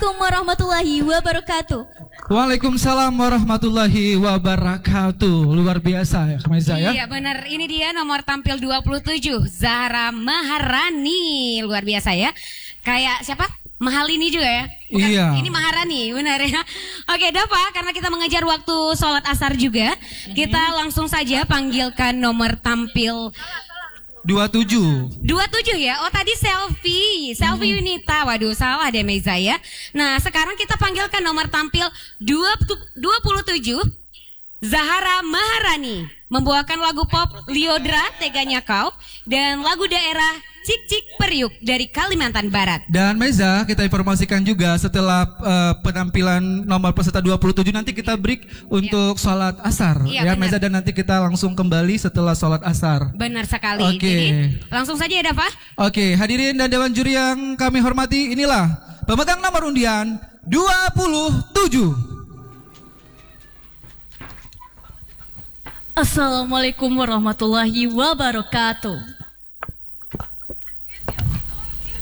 Assalamualaikum warahmatullahi wabarakatuh. Waalaikumsalam warahmatullahi wabarakatuh. Luar biasa ya Meza ya. Iya benar, ini dia nomor tampil 27 Zahra Maharani. Luar biasa ya. Kayak siapa? Mahalini juga ya? Bukan, iya. Ini Maharani, benar ya. Oke Dava, karena kita mengejar waktu sholat asar juga, kita langsung saja panggilkan nomor tampil 27 ya. Oh tadi Selfie Yunita. Waduh salah deh Meza ya. Nah sekarang kita panggilkan nomor tampil 27 Zahra Maharani, membawakan lagu pop Liodra Teganya Kau dan lagu daerah Cik Cik Periuk dari Kalimantan Barat. Dan Meza, kita informasikan juga setelah penampilan nomor peserta 27 nanti kita break untuk sholat asar ya Meza, dan nanti kita langsung kembali setelah sholat asar. Benar sekali. Oke. Jadi langsung saja ya Dava. Oke, hadirin dan dewan juri yang kami hormati, inilah pemegang nomor undian 27. Assalamualaikum warahmatullahi wabarakatuh.